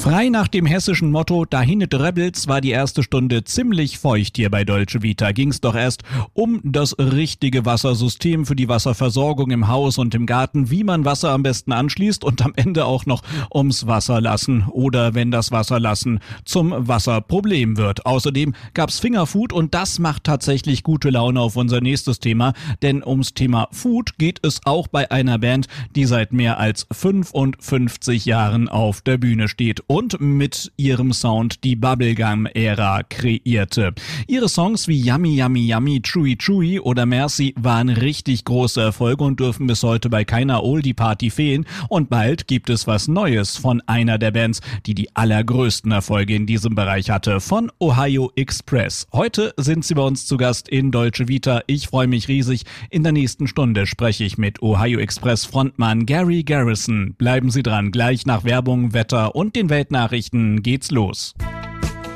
Frei nach dem hessischen Motto Dahinet Rebels war die erste Stunde ziemlich feucht hier bei Deutsche Vita. Ging's doch erst um das richtige Wassersystem für die Wasserversorgung im Haus und im Garten, wie man Wasser am besten anschließt und am Ende auch noch ums Wasserlassen oder wenn das Wasserlassen zum Wasserproblem wird. Außerdem gab's Fingerfood und das macht tatsächlich gute Laune auf unser nächstes Thema, denn ums Thema Food geht es auch bei einer Band, die seit mehr als 55 Jahren auf der Bühne steht und mit ihrem Sound die Bubblegum-Ära kreierte. Ihre Songs wie Yummy Yummy Yummy, Chewy Chewy oder Merci waren richtig große Erfolge und dürfen bis heute bei keiner Oldie-Party fehlen. Und bald gibt es was Neues von einer der Bands, die die allergrößten Erfolge in diesem Bereich hatte, von Ohio Express. Heute sind sie bei uns zu Gast in Deutsche Vita. Ich freue mich riesig. In der nächsten Stunde spreche ich mit Ohio Express Frontmann Gary Garrison. Bleiben Sie dran, gleich nach Werbung, Wetter und den Weltnachrichten geht's los.